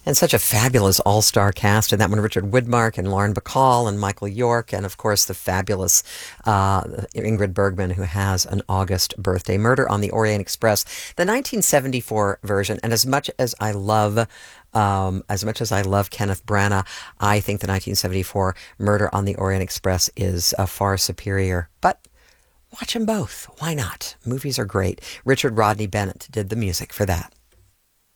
And such a fabulous all-star cast in that one. Richard Widmark and Lauren Bacall and Michael York, and of course the fabulous Ingrid Bergman, who has an August birthday. Murder on the Orient Express, the 1974 version. And as much as I love Kenneth Branagh, I think the 1974 Murder on the Orient Express is far superior. But watch them both. Why not? Movies are great. Richard Rodney Bennett did the music for that.